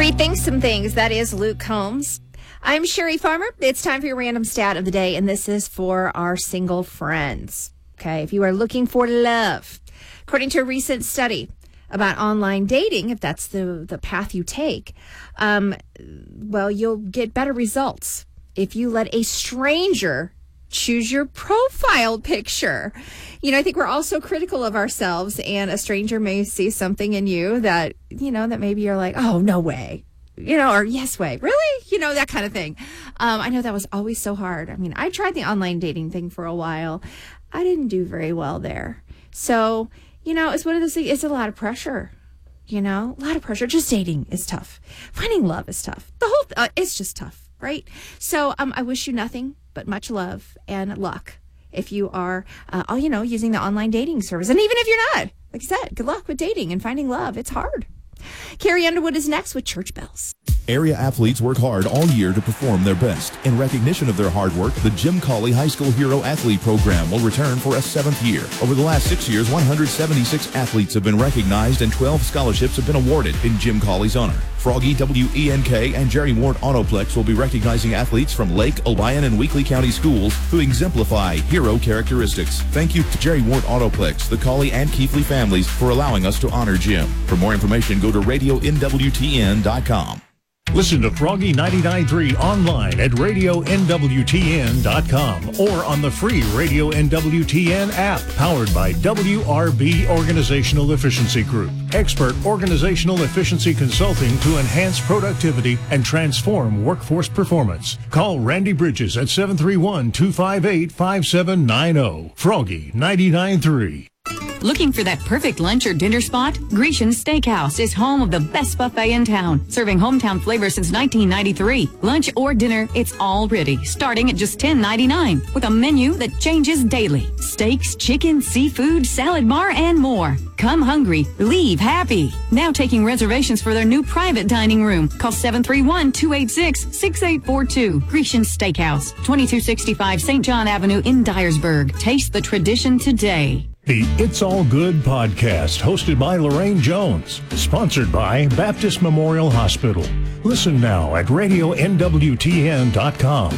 Rethinks some things. That is Luke Combs. I'm Sherry Farmer. It's time for your random stat of the day, and this is for our single friends. Okay, if you are looking for love, according to a recent study about online dating, if that's the path you take, well, you'll get better results if you let a stranger choose your profile picture. You know, I think we're all so critical of ourselves, and a stranger may see something in you that, you know, that maybe you're like, oh, no way, you know, or yes way, really? You know, that kind of thing. I know that was always so hard. I mean, I tried the online dating thing for a while. I didn't do very well there. So, you know, it's one of those things, it's a lot of pressure. You know, a lot of pressure. Just dating is tough. Finding love is tough. The whole, it's just tough, right? So I wish you nothing but much love and luck if you are, you know, using the online dating service. And even if you're not, like I said, good luck with dating and finding love. It's hard. Carrie Underwood is next with Church Bells. Area athletes work hard all year to perform their best. In recognition of their hard work, the Jim Cawley High School Hero Athlete Program will return for a 7th year. Over the last 6 years, 176 athletes have been recognized and 12 scholarships have been awarded in Jim Cawley's honor. Froggy, WENK, and Jerry Ward Autoplex will be recognizing athletes from Lake, Obion, and Weakley County schools who exemplify hero characteristics. Thank you to Jerry Ward Autoplex, the Cawley and Keithley families for allowing us to honor Jim. For more information, go to radionwtn.com. Listen to Froggy 99.3 online at radionwtn.com or on the free Radio NWTN app, powered by WRB Organizational Efficiency Group. Expert organizational efficiency consulting to enhance productivity and transform workforce performance. Call Randy Bridges at 731-258-5790. Froggy 99.3. Looking for that perfect lunch or dinner spot? Grecian's Steakhouse is home of the best buffet in town, serving hometown flavors since 1993. Lunch or dinner, it's all ready, starting at just $10.99, with a menu that changes daily. Steaks, chicken, seafood, salad bar, and more. Come hungry, leave happy. Now taking reservations for their new private dining room. Call 731-286-6842. Grecian's Steakhouse, 2265 St. John Avenue in Dyersburg. Taste the tradition today. The It's All Good podcast, hosted by Lorraine Jones, sponsored by Baptist Memorial Hospital. Listen now at radionwtn.com.